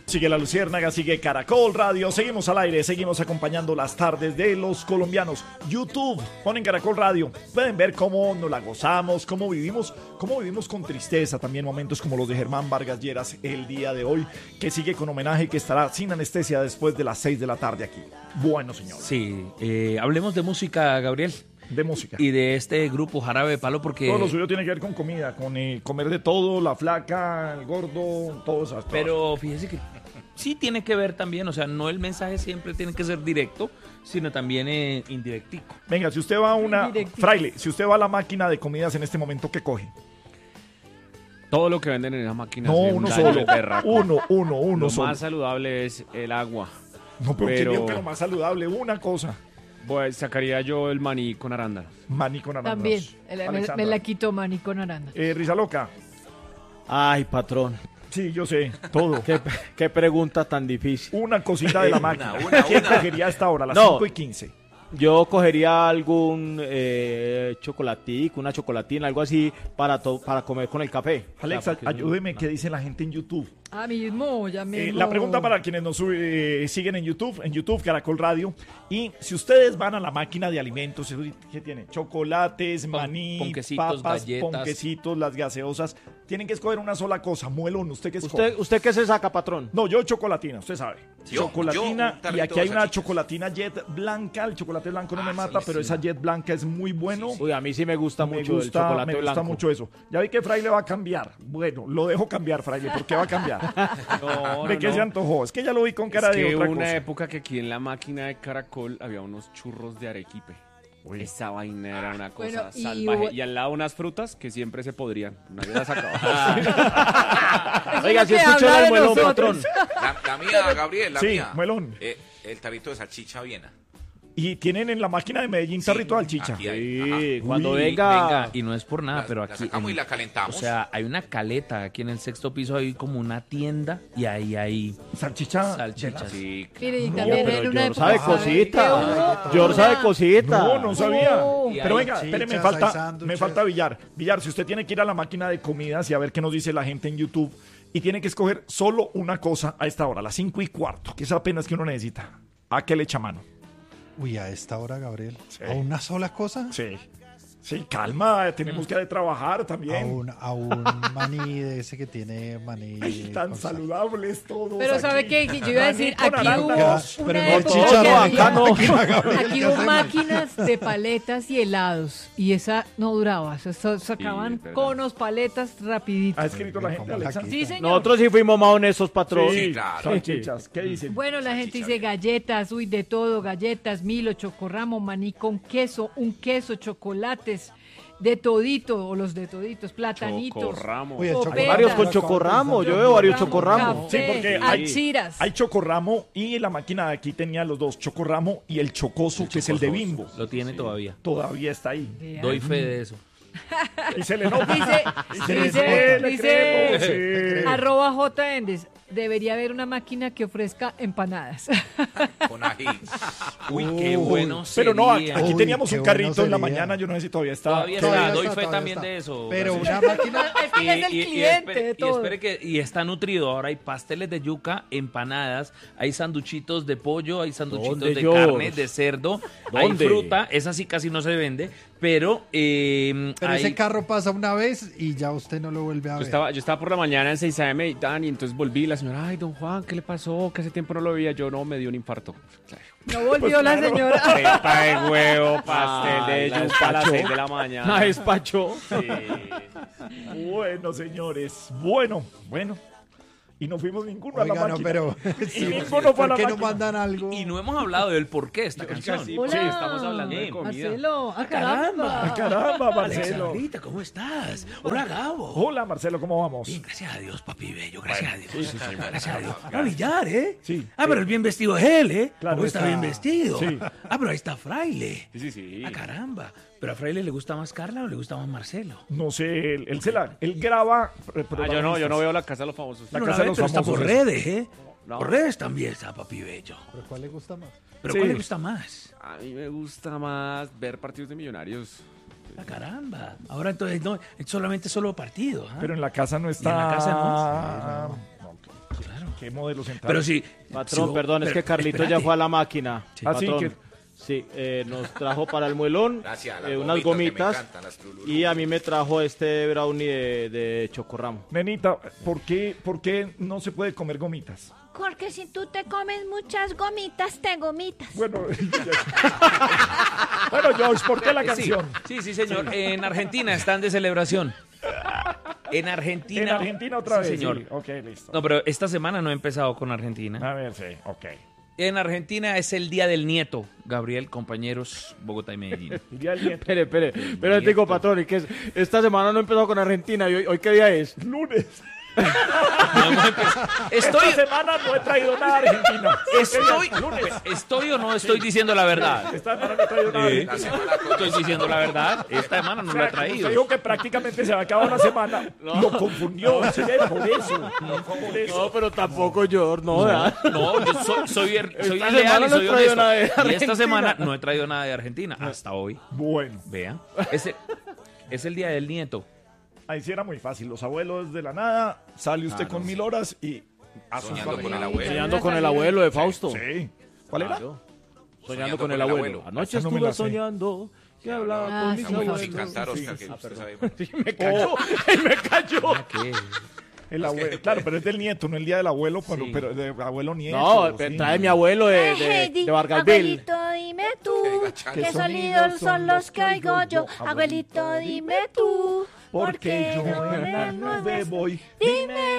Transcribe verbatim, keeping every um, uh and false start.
Sigue La Luciérnaga, sigue Caracol Radio, seguimos al aire, seguimos acompañando las tardes de los colombianos. YouTube, ponen Caracol Radio, pueden ver cómo nos la gozamos, cómo vivimos, cómo vivimos con tristeza, también momentos como los de Germán Vargas Lleras el día de hoy, que sigue con homenaje y que estará sin anestesia después de las seis de la tarde aquí. Bueno, señor. Sí, eh, hablemos de música, Gabriel. De música. Y de este grupo Jarabe de Palo, porque... Todo lo suyo tiene que ver con comida, con eh, comer de todo, la flaca, el gordo, todo eso. Pero fíjese que sí tiene que ver también, o sea, no el mensaje siempre tiene que ser directo, sino también eh, indirectico. Venga, si usted va a una... Fraile, si usted va a la máquina de comidas en este momento, ¿qué coge? Todo lo que venden en esa máquina. No, uno solo. Uno, uno, uno Lo solo. más saludable es el agua. No, pero, pero... ¿quién dijo que lo más saludable? Una cosa. Pues sacaría yo el maní con arándanos. Maní con arándanos. También, el, me, me la quito maní con arándanos. Eh, Risa Loca. Ay, patrón. Sí, yo sé, todo. ¿Qué, qué pregunta tan difícil. Una cosita de la máquina. Una, una, ¿Quién una. cogería hasta ahora, a las No. cinco y quince? Yo cogería algún eh, chocolatico, una chocolatina, algo así para, to- para comer con el café. Alexa, O sea, porque- ayúdeme, ¿qué dice la gente en YouTube? Ah, mismo, ya mismo. Eh, la pregunta para quienes nos eh, siguen en YouTube, en YouTube, Caracol Radio. Y si ustedes van a la máquina de alimentos, ¿qué tiene? Chocolates, Pon- maní, ponquecitos, papas, galletas. ponquecitos, las gaseosas. Tienen que escoger una sola cosa. Muelón, ¿usted qué escoge? ¿Usted, ¿Usted qué se saca, patrón? No, yo chocolatina, usted sabe. Yo, chocolatina, yo, un tarrito y aquí de hay una salchichas. chocolatina jet blanca. El chocolate blanco no Ah, me mata, sí, pero sí. esa jet blanca es muy bueno. Uy, a mí sí me gusta me mucho gusta, el chocolate me gusta blanco. mucho eso. Ya vi que Fraile va a cambiar. Bueno, lo dejo cambiar, Fraile. ¿Por qué va a cambiar? No, ¿De no, qué no. se antojó? Es que ya lo vi con cara es que de otra hubo una cosa. época que aquí en la máquina de Caracol había unos churros de arequipe. Uy. Esa vaina era una cosa Bueno, y salvaje. hubo- Y al lado unas frutas que siempre se podrían. Nadie las sacaba. Eso Oiga, es si lo que escuchó habla el de muelón, nosotros. patrón. La, la mía, Gabriel, la Sí, mía. muelón. Eh, el tarrito de salchicha Viena. Y tienen en la máquina de Medellín Sí, tarrito de salchicha. aquí hay. Sí, Ajá. cuando Uy, venga... Venga, y no es por nada, La- pero la aquí... sacamos en- y la calentamos. O sea, hay una caleta, aquí en el sexto piso hay como una tienda y ahí hay Salchicha. salchichas. Sí, Mire, y No, también pero en una George época... sabe ¿sabe cosita. qué hubo? George sabe cosita. No, no sabía. No. Pero Y venga, hay espere, me chichas, hay falta, sándwiches. me falta Villar. Villar, si usted tiene que ir a la máquina de comidas y a ver qué nos dice la gente en YouTube y tiene que escoger solo una cosa a esta hora, a las cinco y cuarto, que es apenas que uno necesita, ¿a qué le echa mano? Uy, a esta hora, Gabriel. Sí. ¿A una sola cosa? Sí. Sí, calma, tenemos que trabajar A también. un, a un maní de ese que tiene maní. Ay, tan con sal. saludables todos. Pero aquí. ¿sabe qué? Yo iba a decir, Maní con aquí hubo arándanos. Pero una no época chicharrón, que había- acá no. Aquí ¿Qué hubo hacemos? máquinas de paletas y helados y esa no duraba, eso so- sacaban es verdad. conos, paletas rapidito. ¿Ha escrito la gente, Alexa? Sí, señor. Nosotros sí fuimos más honestos, patrón. Sí, claro. Salchichas, ¿qué dicen? Bueno, la gente Salchicha dice bien. galletas, uy, de todo, galletas, Milo, chocorramo, maní con queso, un queso, chocolates, de todito, o los de toditos, platanitos. Chocorramo. Uy, el Copetas. chocolate. Varios con chocorramo, yo veo varios chocorramos. Sí, porque hay- achiras. Hay chocorramo y la máquina de aquí tenía los dos, chocorramo y el chocoso, que es el de Bimbo. Lo tiene todavía. Todavía está ahí. Vea. Doy fe de eso. Y se le nota. Dice, Y se le dice, nota, le dice, creo, sí. arroba J. Endes, debería haber una máquina que ofrezca empanadas. Con ají. Uy, qué bueno Pero no, aquí, sería. aquí Uy, teníamos qué un bueno carrito en la sería. mañana, yo no sé si todavía está. Todavía Todavía está, doy está, fe todavía también está. de eso. Pero García. una máquina... Es que es el y, cliente espere, de y todo. espere que y está nutrido. Ahora hay pasteles de yuca, empanadas, hay sanduchitos de pollo, hay sanduchitos ¿Dónde, de George? carne, de cerdo, hay ¿Dónde? fruta, esa sí casi no se vende, pero, eh, Pero hay- ese carro pasa una vez y ya usted no lo vuelve a Yo ver. estaba, yo estaba por la mañana en seis a eme y tan, y entonces volví y la señora, ay, don Juan, ¿qué le pasó? Que hace tiempo no lo veía. Yo, no, me dio un infarto. Claro. No volvió la señora. Arepa de huevo, pastel de Ay, la yuca a las despachó. seis de la mañana. La despachó. Bueno, señores. Bueno, bueno. Y no fuimos ninguno a la Oiga, no, máquina. pero... Y ninguno fue a la ¿Por qué no máquina. mandan algo? y no hemos hablado del porqué de esta canción. Sí, Hola. sí, estamos hablando de Eh, comida. Marcelo, ah, Ah, caramba. caramba, Marcelo. Alexandrita, ¿cómo estás? Hola, Gabo. Hola, Marcelo, ¿cómo vamos? Bien, gracias a Dios, papi bello, gracias a Dios. Sí, sí, sí, gracias a Dios. gracias. A Villar, ¿eh? Sí. Ah, pero el bien vestido es él, ¿eh? Claro, ¿Cómo está está- bien vestido? Sí. Ah, pero ahí está Fraile. Sí, sí, sí. Ah, caramba. ¿Pero a Fraile le gusta más Carla o le gusta más Marcelo? No sé, él, él se la, él graba. eh, Ah, yo no, yo no veo la casa de los famosos. La No, casa a de ver, los pero está famosos por es- redes, ¿eh? No. Por redes también está papi bello. ¿Pero cuál le gusta más? ¿Pero Sí. cuál le gusta más? A mí me gusta más ver partidos de millonarios. Ah, caramba. Ahora entonces no, es solamente solo partido. ¿ah? Pero en la casa no está. en la casa no. Claro. ¿Qué modelo central? Pero sí. Patrón, sí, perdón, es pero- que Carlito ya espérate. fue a la máquina. Sí. Así Patrón, que- sí, eh, nos trajo para el muelón Gracias, las eh, unas gomitas que me gomitas encantan, las Trululú. y a mí me trajo este brownie de, de chocorramo. Nenita, ¿por qué, ¿por qué no se puede comer gomitas? Porque si tú te comes muchas gomitas, te gomitas. Bueno, bueno, George, ¿por qué la Sí, canción? sí, sí, señor. En Argentina están de celebración. En Argentina. En Argentina otra Sí, vez. señor. sí. Ok, listo. No, pero esta semana no he empezado con Argentina. A ver, sí, ok. En Argentina es el Día del Nieto. Gabriel, compañeros, Bogotá y Medellín. Diría el nieto. Espere, espere, pero te digo, patrón, ¿y qué es? Esta semana no empezó con Argentina, ¿y hoy, hoy qué día es? Lunes. No hemos empezado. Estoy, Esta semana no he traído nada a Argentina. estoy, estoy o no estoy diciendo la verdad. Esta semana no he traído nada a Sí. La Argentina. semana con Estoy diciendo la verdad. Esta semana no O lo he sea, como traído. usted dijo que prácticamente se va a acabar la semana. Lo confundió. Sí, por eso. Por eso. No, pero tampoco yo, no, ¿verdad? No, yo soy, soy, er- soy Esta leal semana y no soy he traído honesto. nada de Y esta Argentina. semana no he traído nada de Argentina hasta hoy. Bueno, Vea. Es el, es el Día del Nieto. ahí sí era muy fácil. Los abuelos de la nada, sale usted con mil horas y... a su Soñando con familia. el abuelo. Soñando con el abuelo de Fausto. Sí. ¿Cuál era? Claro. Soñando con el abuelo. Anoche Esa no me estuve la sé. soñando que hablaba Ah, con sí, mis sí, abuelos. sin cantar, Oscar, que usted sabe. Sí, me cayó, me cayó. ¿Qué? El abuelo. Claro, pero es del nieto, no el día del abuelo, pero, Sí. pero de abuelo nieto. No, sí. trae mi abuelo de, Ay, de, Heidi, de Vargasville. abuelito, dime tú, ¿Qué qué sonidos son los que oigo yo. Abuelito, dime tú, Porque yo en la nube voy. Dime